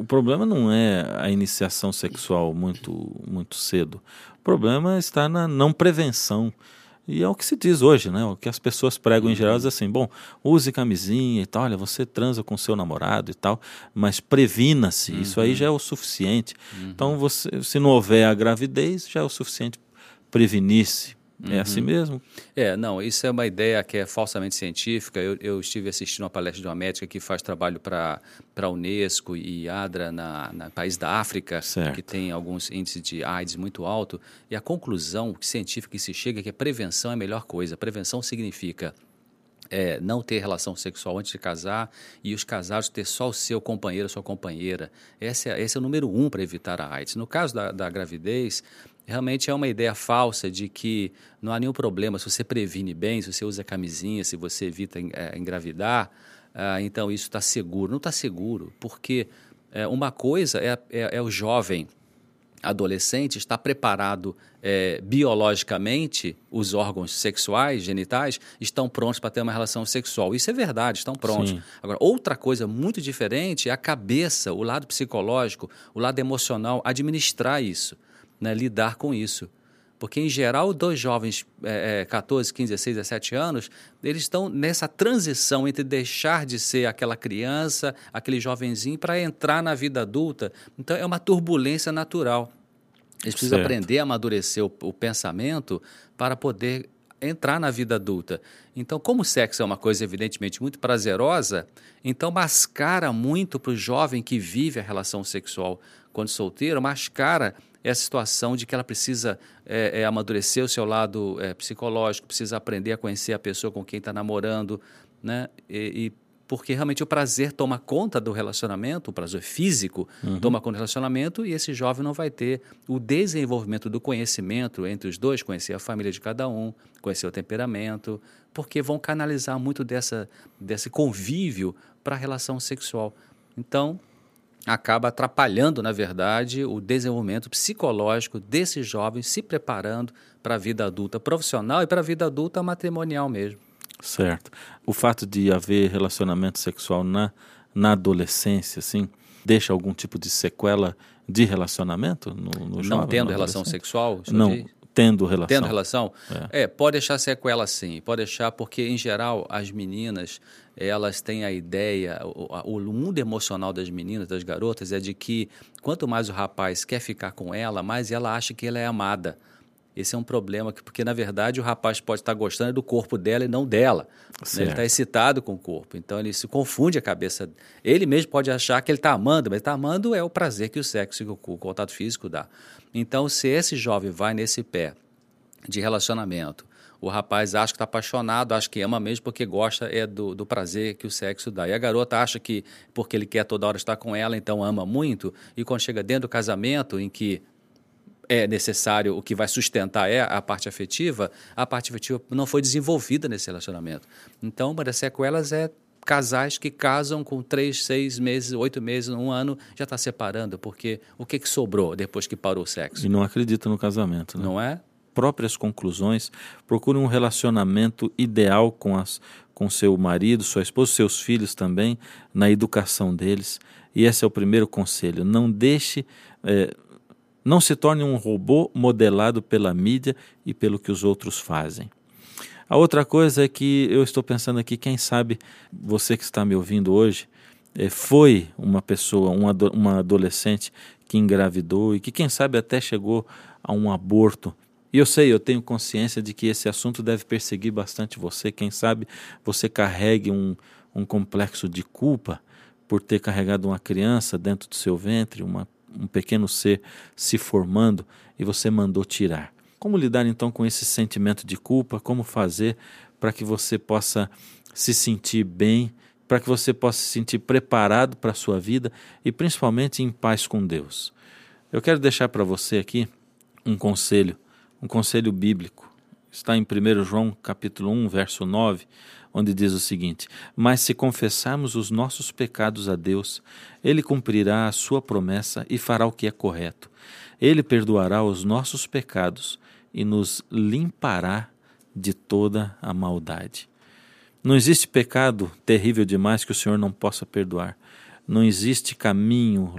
problema não é a iniciação sexual muito cedo. O problema está na não prevenção. E é o que se diz hoje, né? O que as pessoas pregam em geral é assim, bom, use camisinha e tal, olha, você transa com seu namorado e tal, mas previna-se, isso aí já é o suficiente. Então, se não houver a gravidez, já é o suficiente prevenir-se. É assim mesmo? Não, isso é uma ideia que é falsamente científica. Eu estive assistindo uma palestra de uma médica que faz trabalho para a Unesco e ADRA no país da África, certo, que tem alguns índices de AIDS muito alto, e a conclusão científica que se chega é que a prevenção é a melhor coisa. A prevenção significa não ter relação sexual antes de casar e os casados ter só o seu companheiro, sua companheira. Esse é o número 1 para evitar a AIDS. No caso da gravidez, realmente é uma ideia falsa de que não há nenhum problema se você previne bem, se você usa camisinha, se você evita engravidar, então isso está seguro. Não está seguro, porque uma coisa é o jovem adolescente está preparado biologicamente, os órgãos sexuais, genitais, estão prontos para ter uma relação sexual. Isso é verdade, estão prontos. Sim. Agora, outra coisa muito diferente é a cabeça, o lado psicológico, o lado emocional, administrar isso, né, lidar com isso. Porque, em geral, dois jovens, 14, 15, 16, 17 anos, eles estão nessa transição entre deixar de ser aquela criança, aquele jovenzinho, para entrar na vida adulta. Então, é uma turbulência natural. Eles precisam aprender a amadurecer o pensamento para poder entrar na vida adulta. Então, como o sexo é uma coisa, evidentemente, muito prazerosa, então mascara muito para o jovem que vive a relação sexual quando solteiro, mascara essa situação de que ela precisa amadurecer o seu lado psicológico, precisa aprender a conhecer a pessoa com quem está namorando, né? Porque realmente o prazer toma conta do relacionamento, o prazer físico toma conta do relacionamento, e esse jovem não vai ter o desenvolvimento do conhecimento entre os dois, conhecer a família de cada um, conhecer o temperamento, porque vão canalizar muito desse convívio para a relação sexual. Então, acaba atrapalhando, na verdade, o desenvolvimento psicológico desses jovens se preparando para a vida adulta profissional e para a vida adulta matrimonial mesmo. Certo. O fato de haver relacionamento sexual na adolescência, assim, deixa algum tipo de sequela de relacionamento no jovem? Não tendo relação sexual? Não, tendo relação. Tendo relação? Pode deixar sequela sim, pode deixar porque, em geral, as meninas, elas têm a ideia, o mundo emocional das meninas, das garotas, é de que quanto mais o rapaz quer ficar com ela, mais ela acha que ela é amada. Esse é um problema, porque, na verdade, o rapaz pode estar gostando do corpo dela e não dela. Né? Ele está excitado com o corpo, então ele se confunde a cabeça. Ele mesmo pode achar que ele está amando, mas está amando é o prazer que o sexo e o contato físico dá. Então, se esse jovem vai nesse pé de relacionamento, o rapaz acha que está apaixonado, acha que ama mesmo porque gosta do prazer que o sexo dá. E a garota acha que porque ele quer toda hora estar com ela, então ama muito. E quando chega dentro do casamento, em que é necessário, o que vai sustentar a parte afetiva não foi desenvolvida nesse relacionamento. Então, uma das sequelas é casais que casam com 3, 6 meses, 8 meses, 1 ano, já está separando, porque o que sobrou depois que parou o sexo? E não acredita no casamento, né? Não é? Próprias conclusões, procure um relacionamento ideal com seu marido, sua esposa, seus filhos também, na educação deles. E esse é o primeiro conselho. Não se torne um robô modelado pela mídia e pelo que os outros fazem. A outra coisa é que eu estou pensando aqui, quem sabe você que está me ouvindo hoje, foi uma pessoa, uma adolescente que engravidou e que quem sabe até chegou a um aborto. E eu tenho consciência de que esse assunto deve perseguir bastante você. Quem sabe você carregue um complexo de culpa por ter carregado uma criança dentro do seu ventre, um pequeno ser se formando e você mandou tirar. Como lidar então com esse sentimento de culpa? Como fazer para que você possa se sentir bem, para que você possa se sentir preparado para a sua vida e principalmente em paz com Deus? Eu quero deixar para você aqui um conselho bíblico. Está em 1 João capítulo 1, verso 9, onde diz o seguinte: mas se confessarmos os nossos pecados a Deus, Ele cumprirá a sua promessa e fará o que é correto. Ele perdoará os nossos pecados e nos limpará de toda a maldade. Não existe pecado terrível demais que o Senhor não possa perdoar. Não existe caminho